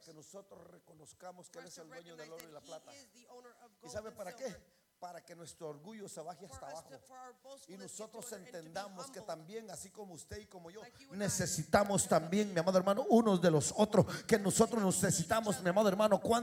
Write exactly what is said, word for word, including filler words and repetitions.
que nosotros reconozcamos que For Él us es to el dueño del recognize oro y that la plata. He is the owner of ¿Y gold sabe and para silver. qué? Para que nuestro orgullo se baje For hasta us abajo. to, for our Y boastfulness get to nosotros under- and to be entendamos que humbled. también, así como usted y como yo, Like you and I. necesitamos también, mi amado hermano, unos de los otros, que nosotros necesitamos, mi amado hermano,